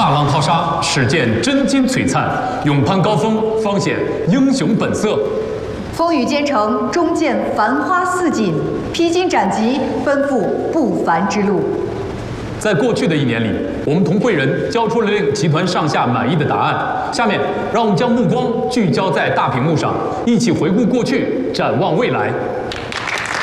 大浪淘沙，始见真金璀璨；勇攀高峰，方显英雄本色。 风雨兼程，终见繁花似锦；披荆斩棘，奔赴不凡之路。 在过去的1年里，我们同贵人交出了令集团上下满意的答案。下面，让我们将目光聚焦在大屏幕上，一起回顾过去，展望未来。